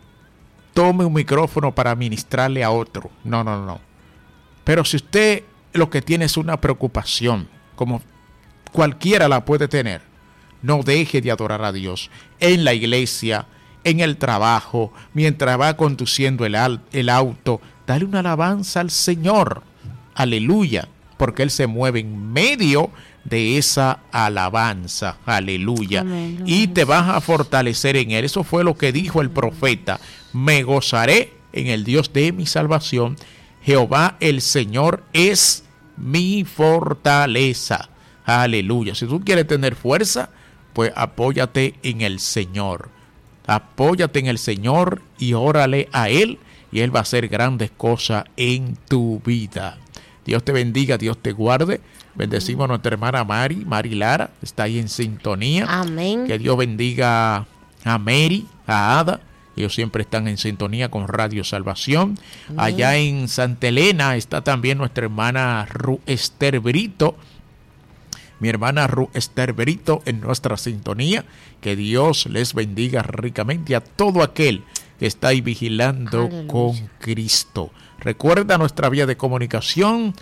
tome un micrófono para ministrarle a otro. No. Pero si usted lo que tiene es una preocupación, como cualquiera la puede tener, no deje de adorar a Dios en la iglesia, en el trabajo, mientras va conduciendo el auto. Dale una alabanza al Señor. Aleluya. Porque Él se mueve en medio de esa alabanza. Aleluya. Amén. Y te vas a fortalecer en Él. Eso fue lo que dijo el profeta. Me gozaré en el Dios de mi salvación. Jehová el Señor es mi fortaleza. Aleluya. Si tú quieres tener fuerza, pues apóyate en el Señor. Apóyate en el Señor y órale a Él, y Él va a hacer grandes cosas en tu vida. Dios te bendiga, Dios te guarde. Bendecimos a nuestra hermana Mari Lara, está ahí en sintonía. Amén. Que Dios bendiga a Mary, a Ada. Ellos siempre están en sintonía con Radio Salvación. Allá en Santa Elena está también nuestra hermana Esther Brito, mi hermana Esther Berito en nuestra sintonía. Que Dios les bendiga ricamente a todo aquel que está ahí vigilando con Cristo. Recuerda nuestra vía de comunicación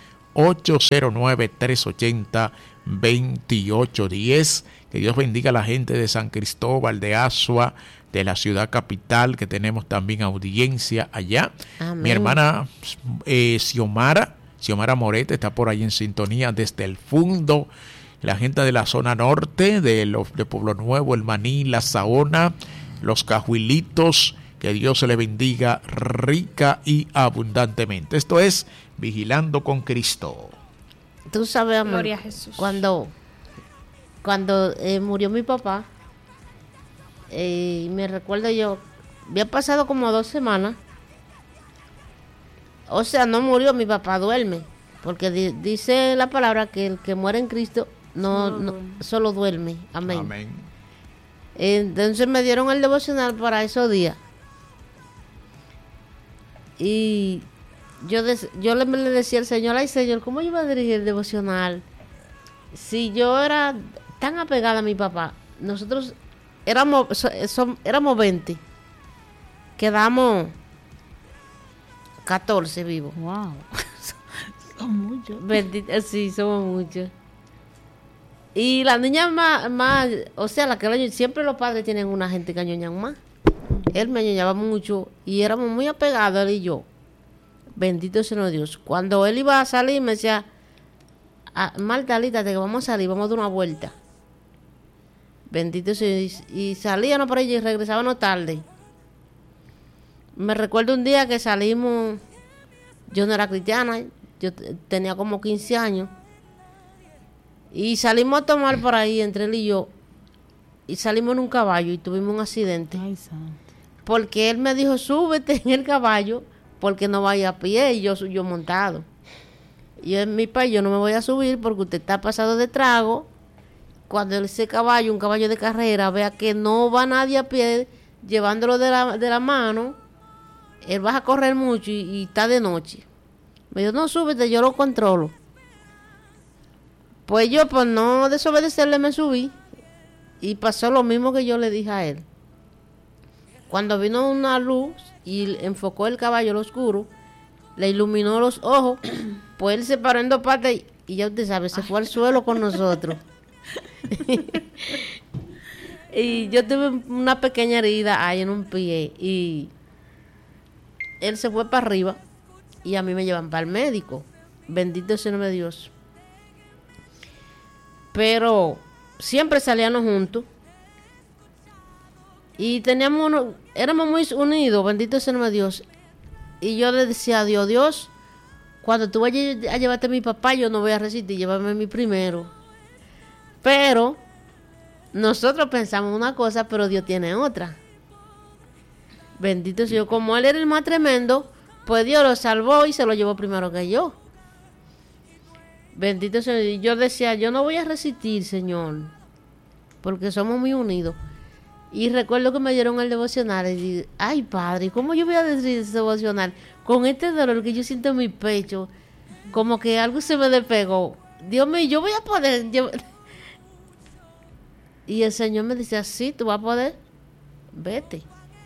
809-380-2810. Que Dios bendiga a la gente de San Cristóbal de Azua, de la ciudad capital, que tenemos también audiencia allá. Amén. Mi hermana Xiomara Morete está por ahí en sintonía desde el Fundo. La gente de la zona norte, de Pueblo Nuevo, El Maní, La Saona, Los Cajuilitos. Que Dios se le bendiga rica y abundantemente. Esto es Vigilando con Cristo. Tú sabes, amor, Gloria a Jesús. Cuando murió mi papá, me recuerdo yo, había pasado como 2 semanas. O sea, no murió, mi papá duerme. Porque dice la palabra que el que muere en Cristo no solo duerme. Amén. Amén. Entonces me dieron el devocional para esos días. Y yo le decía al Señor, ay Señor, ¿cómo yo iba a dirigir el devocional? Si yo era tan apegada a mi papá, nosotros éramos 20, quedamos 14 vivos. Wow, son muchos. Sí, somos muchos. Y la niña más, o sea, la que siempre los padres tienen una gente que añoñan más. Él me añoñaba mucho y éramos muy apegados, él y yo. Bendito sea Dios. Cuando él iba a salir, me decía, Marta, alístate que vamos a salir, vamos a dar una vuelta. Bendito sea Dios. Y salíamos por allí y regresábamos tarde. Me recuerdo un día que salimos, yo no era cristiana, yo tenía como 15 años. Y salimos a tomar por ahí entre él y yo. Y salimos en un caballo y tuvimos un accidente. Ay, santo. Porque él me dijo, súbete en el caballo, porque no vaya a pie, y yo montado. Y en mi país yo no me voy a subir porque usted está pasado de trago. Cuando ese caballo, un caballo de carrera, vea que no va nadie a pie, llevándolo de la mano, él va a correr mucho y está de noche. Me dijo, no, súbete, yo lo controlo. Pues yo, por no desobedecerle, me subí. Y pasó lo mismo que yo le dije a él. Cuando vino una luz y enfocó el caballo al oscuro, le iluminó los ojos, pues él se paró en 2 partes y ya usted sabe, se fue al suelo con nosotros. Y yo tuve una pequeña herida ahí en un pie y él se fue para arriba y a mí me llevan para el médico. Bendito sea el nombre de Dios. Pero siempre salíamos juntos y éramos muy unidos, bendito sea el nombre de Dios. Y yo le decía a Dios, Dios, cuando tú vayas a llevarte a mi papá, yo no voy a resistir, llévame a mí primero. Pero nosotros pensamos una cosa, pero Dios tiene otra. Bendito sea Dios, como él era el más tremendo, pues Dios lo salvó y se lo llevó primero que yo. Bendito sea Dios. Yo decía, yo no voy a resistir, Señor, porque somos muy unidos. Y recuerdo que me dieron el devocional y dije, ay Padre, ¿cómo yo voy a decir ese devocional? Con este dolor que yo siento en mi pecho, como que algo se me despegó. Dios mío, yo voy a poder. Y el Señor me decía, sí, tú vas a poder, vete.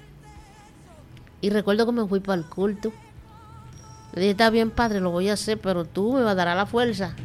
Y recuerdo que me fui para el culto. Le dije, está bien, Padre, lo voy a hacer, pero tú me vas a dar la fuerza.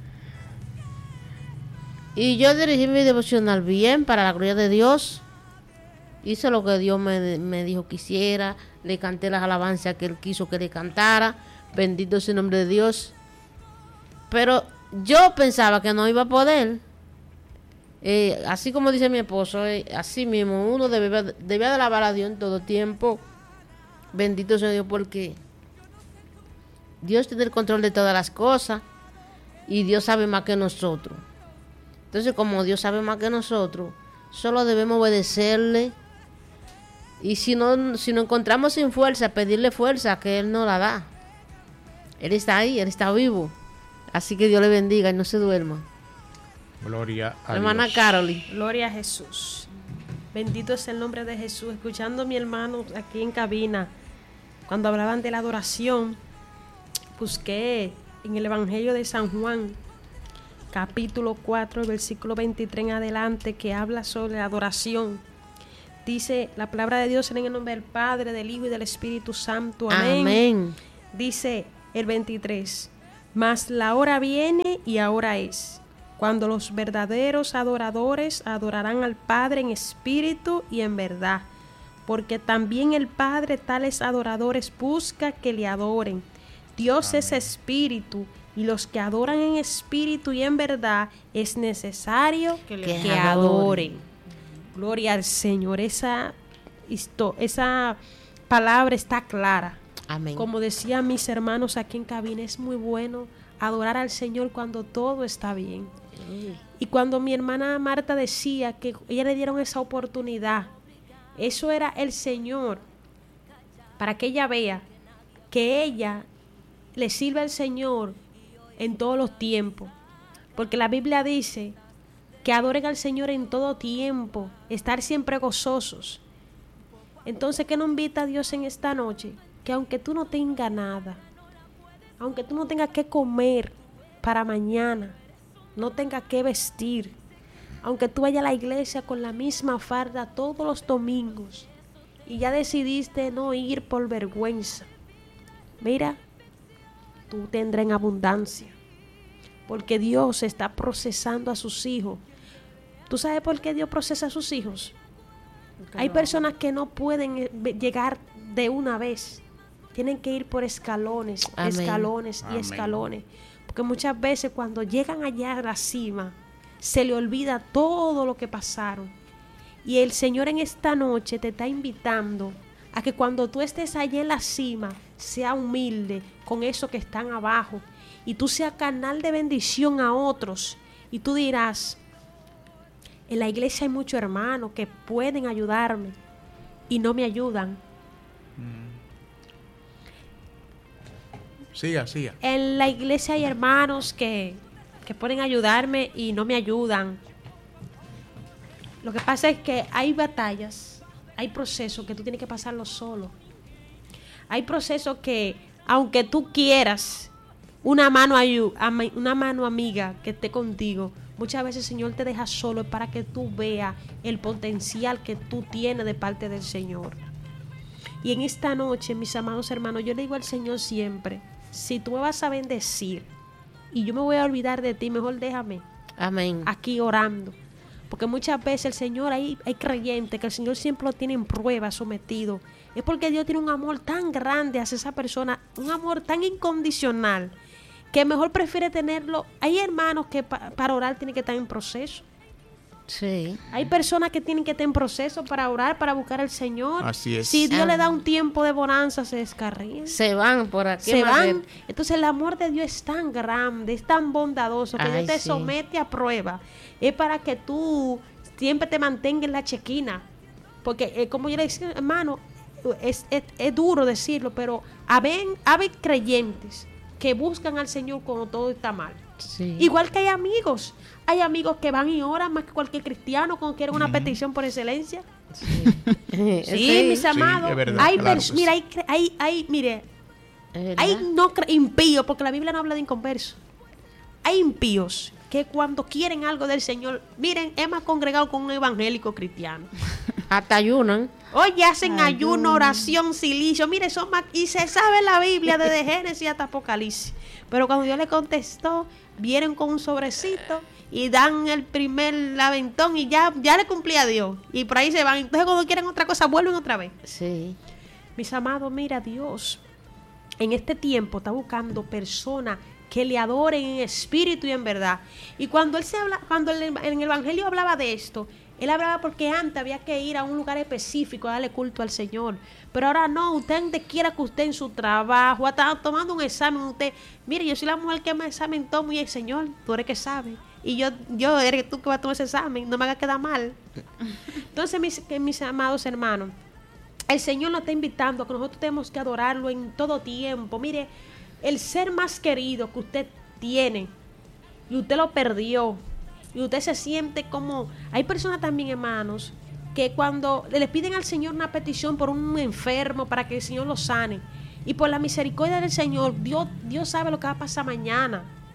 Y yo dirigí mi devocional bien, para la gloria de Dios. Hice lo que Dios me dijo que hiciera. Le canté las alabanzas que Él quiso que le cantara. Bendito sea el nombre de Dios. Pero yo pensaba que no iba a poder. Así como dice mi esposo, así mismo uno debía de alabar a Dios en todo tiempo. Bendito sea Dios, porque Dios tiene el control de todas las cosas y Dios sabe más que nosotros. Entonces, como Dios sabe más que nosotros, solo debemos obedecerle. Y si nos encontramos sin fuerza, pedirle fuerza, que Él nos la da. Él está ahí, Él está vivo. Así que Dios le bendiga y no se duerma. Gloria a hermana Dios. Carolyn. Gloria a Jesús. Bendito es el nombre de Jesús. Escuchando a mi hermano aquí en cabina, cuando hablaban de la adoración, busqué en el Evangelio de San Juan capítulo 4, versículo 23 en adelante, que habla sobre la adoración. Dice la palabra de Dios en el nombre del Padre, del Hijo y del Espíritu Santo. Amén. Amén. Dice el 23, mas la hora viene y ahora es, cuando los verdaderos adoradores adorarán al Padre en espíritu y en verdad, porque también el Padre tales adoradores busca que le adoren. Dios Amén. es espíritu, y los que adoran en espíritu y en verdad es necesario Que le que adoren. Gloria al Señor. Esa palabra está clara. Amén. Como decían mis hermanos aquí en cabina, es muy bueno adorar al Señor cuando todo está bien. Y cuando mi hermana Marta decía que ella le dieron esa oportunidad, eso era el Señor, para que ella vea que ella le sirve al Señor en todos los tiempos. Porque la Biblia dice que adoren al Señor en todo tiempo, estar siempre gozosos. Entonces, ¿qué nos invita a Dios en esta noche? Que aunque tú no tengas nada, aunque tú no tengas que comer para mañana, no tengas que vestir, aunque tú vayas a la iglesia con la misma farda todos los domingos y ya decidiste no ir por vergüenza, mira, tú tendrás en abundancia, porque Dios está procesando a sus hijos. ¿Tú sabes por qué Dios procesa a sus hijos? Hay personas que no pueden llegar de una vez. Tienen que ir por escalones, Amén. escalones y Amén. escalones. Porque muchas veces cuando llegan allá a la cima, se le olvida todo lo que pasaron. Y el Señor en esta noche te está invitando a que cuando tú estés allá en la cima, sea humilde con eso que están abajo. Y tú seas canal de bendición a otros. Y tú dirás, en la iglesia hay muchos hermanos que pueden ayudarme y no me ayudan. Siga. En la iglesia hay hermanos que pueden ayudarme y no me ayudan. Lo que pasa es que hay batallas, hay procesos que tú tienes que pasarlo solo. Hay procesos que, aunque tú quieras una mano amiga que esté contigo, muchas veces el Señor te deja solo para que tú veas el potencial que tú tienes de parte del Señor. Y en esta noche, mis amados hermanos, yo le digo al Señor siempre, si tú me vas a bendecir y yo me voy a olvidar de ti, mejor déjame Amén. aquí orando. Porque muchas veces el Señor, hay creyentes que el Señor siempre lo tiene en prueba, sometido. Es porque Dios tiene un amor tan grande hacia esa persona, un amor tan incondicional, que mejor prefiere tenerlo. Hay hermanos que para orar tienen que estar en proceso. Sí. Hay personas que tienen que estar en proceso para orar, para buscar al Señor. Así es. Si Dios le da un tiempo de bonanza, se descarrían. Se van por aquí. Se van. Maribel. Entonces el amor de Dios es tan grande, es tan bondadoso, que Ay, Dios te sí. somete a prueba. Es para que tú siempre te mantengas en la chequina. Porque como yo le decía, hermano, es duro decirlo, pero hay creyentes que buscan al Señor cuando todo está mal. Sí. Igual que hay amigos que van y oran más que cualquier cristiano cuando quieren una petición por excelencia. Sí, mis amados. es verdad, Hay claro, mira, pues. mire, Es verdad. hay impíos, porque la Biblia no habla de inconversos. Hay impíos que cuando quieren algo del Señor, miren, es más congregado con un evangélico cristiano. Hasta ayunan. Oye, hacen ayuno, oración, silicio. Mire, son más, y se sabe la Biblia desde Génesis hasta Apocalipsis. Pero cuando Dios le contestó, vienen con un sobrecito y dan el primer aventón y ya le cumplí a Dios. Y por ahí se van. Entonces cuando quieren otra cosa, vuelven otra vez. Sí. Mis amados, mira, Dios en este tiempo está buscando personas que le adoren en espíritu y en verdad. Y cuando en el Evangelio hablaba de esto, él hablaba porque antes había que ir a un lugar específico a darle culto al Señor. Pero ahora no, usted donde quiera que usted en su trabajo, está tomando un examen, usted, mire, yo soy la mujer que más examen tomo y el Señor, tú eres que sabe. Y yo eres tú que vas a tomar ese examen, no me hagas quedar mal. Entonces, mis amados hermanos, el Señor nos está invitando a que nosotros tenemos que adorarlo en todo tiempo. Mire, el ser más querido que usted tiene y usted lo perdió y usted se siente como... Hay personas también, hermanos, que cuando le piden al Señor una petición por un enfermo para que el Señor lo sane, y por la misericordia del Señor, Dios sabe lo que va a pasar mañana.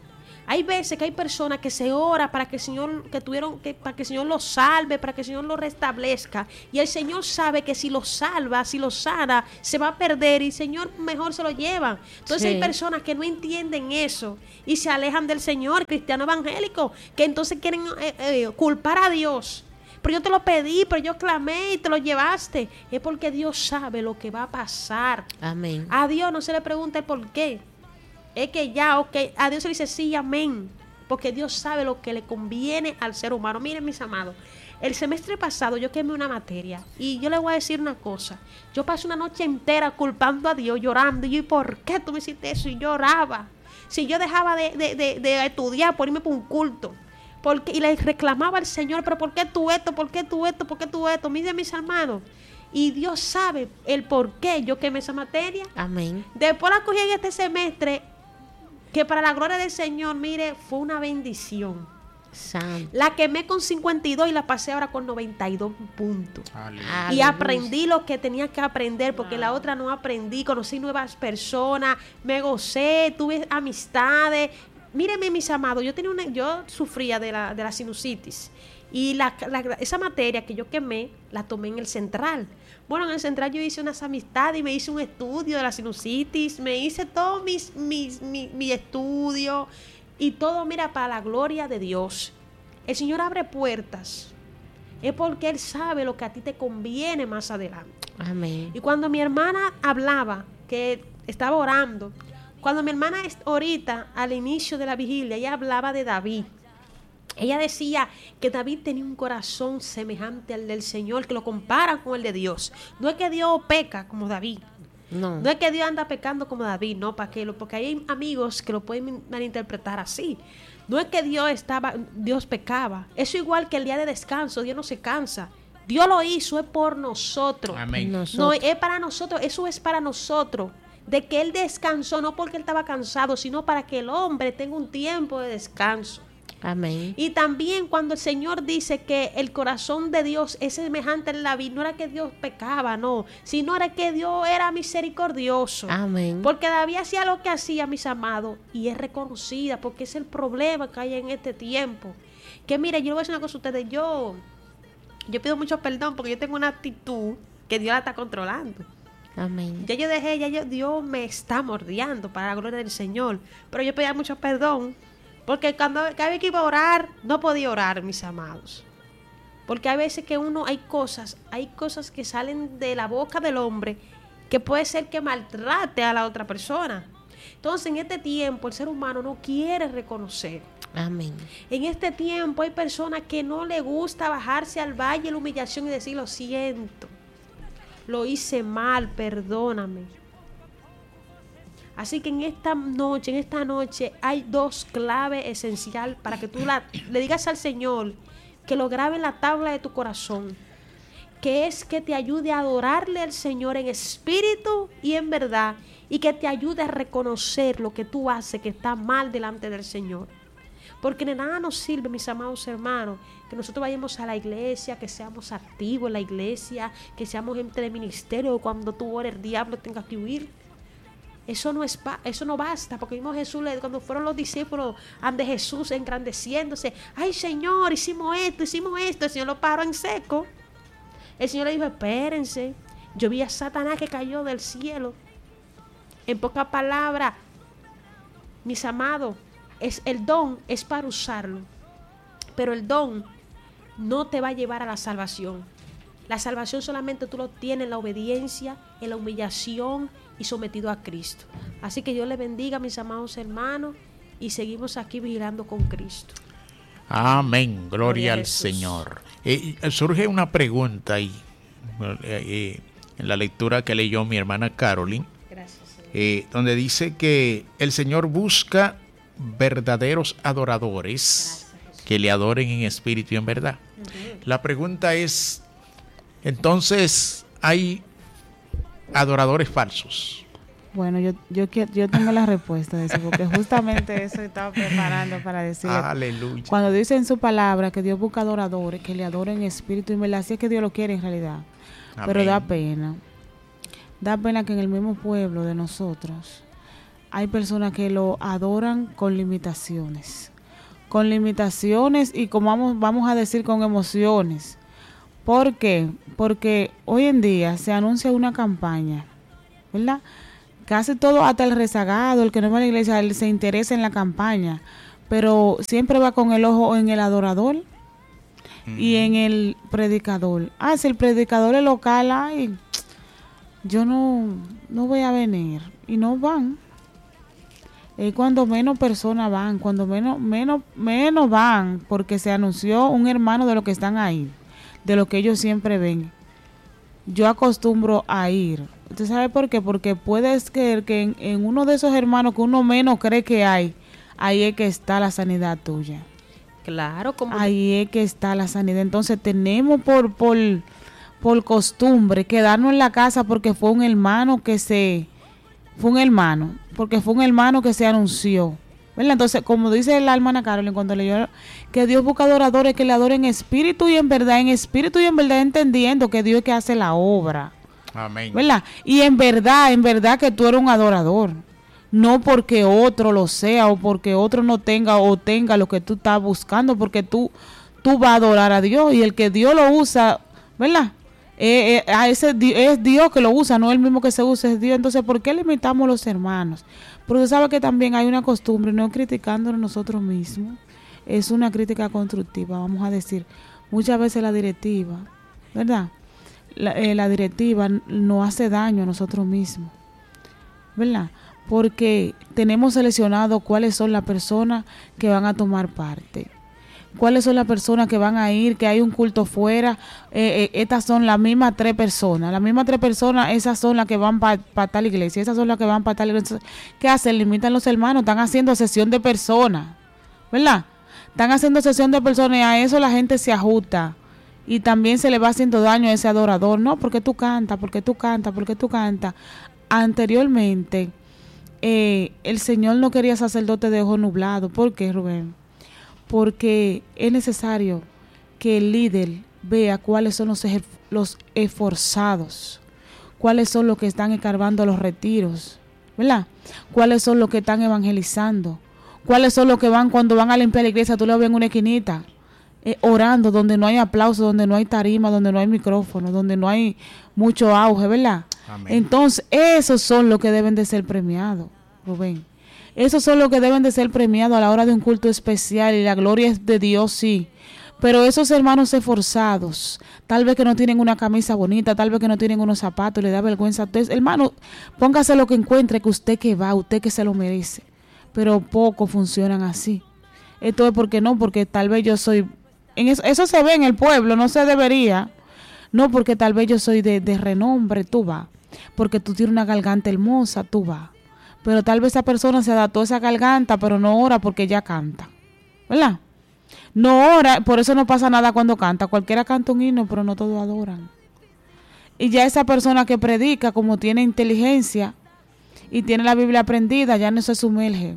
Hay veces que hay personas que se ora para que el Señor, para que el Señor los salve, para que el Señor los restablezca. Y el Señor sabe que si los salva, si los sana, se va a perder y el Señor mejor se lo lleva. Entonces Sí. hay personas que no entienden eso y se alejan del Señor, cristiano evangélico, que entonces quieren culpar a Dios. Pero yo te lo pedí, pero yo clamé y te lo llevaste. Es porque Dios sabe lo que va a pasar. Amén. A Dios no se le pregunta el por qué. Es que ya, ok, a Dios se le dice sí, amén. Porque Dios sabe lo que le conviene al ser humano. Miren, mis amados, el semestre pasado yo quemé una materia y yo le voy a decir una cosa. Yo pasé una noche entera culpando a Dios, llorando. Y yo, ¿y por qué tú me hiciste eso? Y lloraba. Si yo dejaba de estudiar por irme por un culto. Y le reclamaba al Señor, pero ¿por qué tú esto? ¿Por qué tú esto? ¿Por qué tú esto? Miren, mis hermanos. Y Dios sabe el por qué yo quemé esa materia. Amén. Después la cogí en este semestre, que para la gloria del Señor, mire, fue una bendición. Santo. La quemé con 52 y la pasé ahora con 92 puntos. Aleluya. Y Aleluya. aprendí lo que tenía que aprender, porque la otra no aprendí, conocí nuevas personas, me gocé, tuve amistades. Mírenme, mis amados, yo sufría de la sinusitis. Y esa materia que yo quemé, la tomé en el central. Bueno, en el central yo hice unas amistades y me hice un estudio de la sinusitis, me hice todo mi estudio y todo, mira, para la gloria de Dios. El Señor abre puertas. Es porque Él sabe lo que a ti te conviene más adelante. Amén. Y cuando mi hermana hablaba, que estaba orando, cuando mi hermana ahorita, al inicio de la vigilia, ella hablaba de David. Ella decía que David tenía un corazón semejante al del Señor, que lo comparan con el de Dios. No es que Dios peca como David. No. No es que Dios anda pecando como David, no, porque hay amigos que lo pueden malinterpretar así. No es que Dios pecaba. Eso igual que el día de descanso, Dios no se cansa. Dios lo hizo, es por nosotros. Amén. Nosotros. No, es para nosotros, eso es para nosotros. De que Él descansó, no porque Él estaba cansado, sino para que el hombre tenga un tiempo de descanso. Amén. Y también cuando el Señor dice que el corazón de Dios es semejante al David, no era que Dios pecaba, no, sino era que Dios era misericordioso. Amén. Porque David hacía lo que hacía, mis amados, y es reconocida, porque es el problema que hay en este tiempo. Que mire, yo le voy a decir una cosa a ustedes, yo pido mucho perdón porque yo tengo una actitud que Dios la está controlando. Amén. Dios me está mordiendo para la gloria del Señor, pero yo pedía mucho perdón. Porque cada vez que iba a orar, no podía orar, mis amados. Porque hay veces que hay cosas que salen de la boca del hombre que puede ser que maltrate a la otra persona. Entonces, en este tiempo, el ser humano no quiere reconocer. Amén. En este tiempo hay personas que no le gusta bajarse al valle de la humillación y decir, lo siento, lo hice mal, perdóname. Así que en esta noche hay dos claves esenciales para que tú le digas al Señor que lo grabe en la tabla de tu corazón, que es que te ayude a adorarle al Señor en espíritu y en verdad, y que te ayude a reconocer lo que tú haces que está mal delante del Señor. Porque de nada nos sirve, mis amados hermanos, que nosotros vayamos a la iglesia, que seamos activos en la iglesia, que seamos gente de ministerio, cuando tú ores el diablo tenga que huir. Eso no basta, porque vimos a Jesús cuando fueron los discípulos ante Jesús engrandeciéndose. Ay, Señor, hicimos esto. El Señor lo paró en seco. El Señor le dijo, espérense. Yo vi a Satanás que cayó del cielo. En pocas palabras, mis amados, el don es para usarlo. Pero el don no te va a llevar a la salvación. La salvación solamente tú lo tienes en la obediencia, en la humillación y sometido a Cristo. Así que Dios les bendiga, mis amados hermanos, y seguimos aquí vigilando con Cristo. Amén. Gloria al Jesús. Señor. Surge una pregunta ahí, en la lectura que leyó mi hermana Caroline, Gracias. donde dice que el Señor busca verdaderos adoradores que le adoren en espíritu y en verdad. La pregunta es, entonces, ¿hay adoradores falsos? Bueno, yo tengo la respuesta de eso, porque justamente eso estaba preparando para decir. Aleluya. Cuando dice en su palabra que Dios busca adoradores, que le adoren en espíritu y en verdad, así es que Dios lo quiere en realidad. Pero Amén. da pena. Da pena que en el mismo pueblo de nosotros hay personas que lo adoran con limitaciones y como vamos a decir con emociones. ¿Por qué? Porque hoy en día se anuncia una campaña, ¿verdad? Casi todo, hasta el rezagado, el que no va a la iglesia, él se interesa en la campaña, pero siempre va con el ojo en el adorador y en el predicador. Si el predicador es local, yo no voy a venir, y no van. Cuando menos personas van, cuando menos van, porque se anunció un hermano de los que están ahí, de lo que ellos siempre ven. Yo acostumbro a ir. ¿Usted sabe por qué? Porque puedes creer que en uno de esos hermanos que uno menos cree que hay, ahí es que está la sanidad tuya. Claro, como ahí es que está la sanidad. Entonces tenemos por costumbre quedarnos en la casa porque fue un hermano que se anunció, ¿verdad? Entonces, como dice la hermana Carolyn cuando leyó, que Dios busca adoradores que le adoren en espíritu y en verdad, entendiendo que Dios es que hace la obra. Amén. ¿Verdad? Y en verdad que tú eres un adorador. No porque otro lo sea o porque otro no tenga o tenga lo que tú estás buscando, porque tú vas a adorar a Dios, y el que Dios lo usa, ¿verdad? Es Dios que lo usa, no el mismo que se usa, es Dios. Entonces, ¿por qué limitamos los hermanos? Porque usted sabe que también hay una costumbre, no criticándonos nosotros mismos, es una crítica constructiva, vamos a decir. Muchas veces la directiva, ¿verdad? La directiva nos hace daño a nosotros mismos, ¿verdad? Porque tenemos seleccionado cuáles son las personas que van a tomar parte, cuáles son las personas que van a ir, que hay un culto fuera. Estas son las mismas 3 personas, esas son las que van para tal iglesia, esas son las que van para tal iglesia. ¿Qué hacen? Limitan los hermanos, están haciendo sesión de personas, ¿verdad? Están haciendo sesión de personas, y a eso la gente se ajusta. Y también se le va haciendo daño a ese adorador. No, porque tú cantas. Anteriormente, el Señor no quería sacerdote de ojo nublado. ¿Por qué, Rubén? Porque es necesario que el líder vea cuáles son los esforzados, cuáles son los que están escarbando los retiros, ¿verdad? Cuáles son los que están evangelizando, cuáles son los que van cuando van a limpiar la iglesia, tú lo ves en una esquinita, orando, donde no hay aplauso, donde no hay tarima, donde no hay micrófono, donde no hay mucho auge, ¿verdad? Amén. Entonces, esos son los que deben de ser premiados, Rubén. Esos son los que deben de ser premiados a la hora de un culto especial, y la gloria es de Dios, sí. Pero esos hermanos esforzados, tal vez que no tienen una camisa bonita, tal vez que no tienen unos zapatos, le da vergüenza. Entonces, hermano, póngase lo que encuentre, que usted que va, usted que se lo merece. Pero pocos funcionan así. Esto es porque tal vez yo soy... Eso se ve en el pueblo, no se debería. No, porque tal vez yo soy de renombre, tú vas. Porque tú tienes una garganta hermosa, tú vas. Pero tal vez esa persona se adaptó a esa garganta, pero no ora porque ella canta, ¿verdad? No ora, por eso no pasa nada cuando canta. Cualquiera canta un himno, pero no todos adoran. Y ya esa persona que predica, como tiene inteligencia y tiene la Biblia aprendida, ya no se sumerge.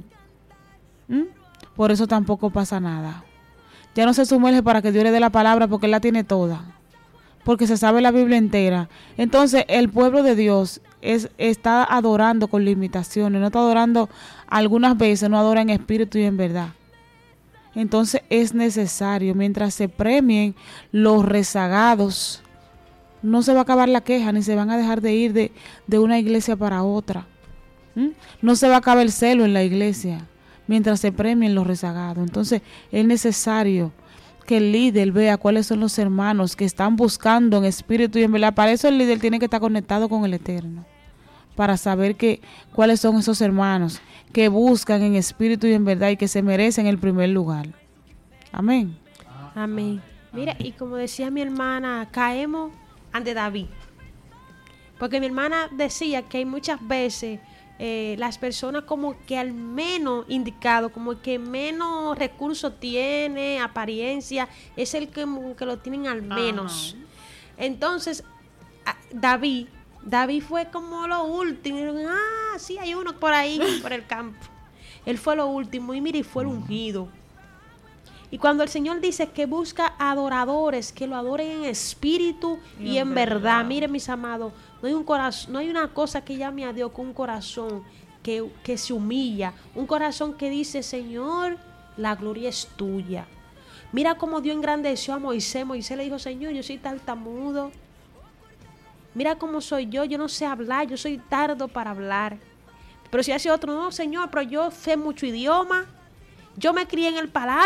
Por eso tampoco pasa nada. Ya no se sumerge para que Dios le dé la palabra, porque Él la tiene toda, porque se sabe la Biblia entera. Entonces el pueblo de Dios está adorando con limitaciones, no está adorando, algunas veces no adora en espíritu y en verdad. Entonces es necesario, mientras se premien los rezagados, no se va a acabar la queja, ni se van a dejar de ir de una iglesia para otra. No se va a acabar el celo en la iglesia mientras se premien los rezagados. Entonces es necesario que el líder vea cuáles son los hermanos que están buscando en espíritu y en verdad. Para eso el líder tiene que estar conectado con el Eterno, para saber cuáles son esos hermanos que buscan en espíritu y en verdad y que se merecen el primer lugar. Amén. Amén. Mira, y como decía mi hermana, caemos ante David. Porque mi hermana decía que hay muchas veces las personas como que al menos indicado, como que menos recursos tiene, apariencia, es el que lo tienen al menos. Entonces, David fue como lo último. Sí, hay uno por ahí, por el campo. Él fue lo último y mire, y fue el ungido. Y cuando el Señor dice que busca adoradores, que lo adoren en espíritu y en verdad. Mire, mis amados, no hay una cosa que llame a Dios con un corazón que se humilla, un corazón que dice, Señor, la gloria es tuya. Mira cómo Dios engrandeció a Moisés. Moisés le dijo, Señor, yo soy tartamudo. Mira cómo soy yo no sé hablar, yo soy tardo para hablar. Pero si hace otro, no, Señor, pero yo sé mucho idioma. Yo me crié en el palacio.